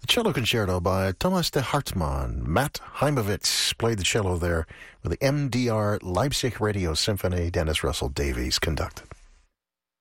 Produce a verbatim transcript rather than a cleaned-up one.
The cello concerto by Thomas de Hartmann. Matt Heimovitz played the cello there with the M D R Leipzig Radio Symphony. Dennis Russell Davies conducted.